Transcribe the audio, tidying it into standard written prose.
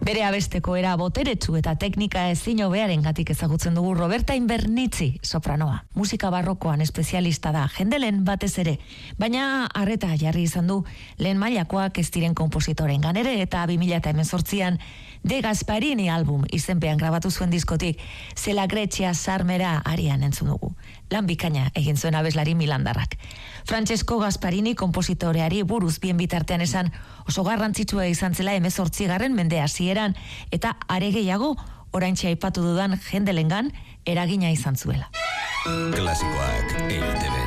Bere abesteko era boteretsu eta teknika ezin hobearengatik ezagutzen dugu Roberta Invernizzi sopranoa. Musika barrokoan espezialista da, Händelen batez ere, baina arreta jarri izan du lehen mailakoak ez diren konpositorengan ere eta 2018an De Gasparini album izenpean grabatu zuen diskotik Se la Grecia Sarmera arian entzun dugu. Lan bikaina egin zuen abeslari milandarrak. Francesco Gasparini konpositoreari buruz bien bitartean esan oso garrantzitsua izan zela 18. mende hasieran eta are gehiago oraintxe aipatu dudan Händelengan eragina izan zuela. Klasikoak EITB.